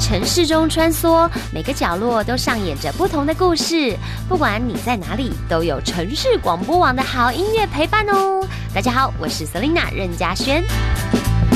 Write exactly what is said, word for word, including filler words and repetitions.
城市中穿梭，每个角落都上演着不同的故事。不管你在哪里，都有城市广播网的好音乐陪伴哦。大家好，我是 Selina 任嘉萱。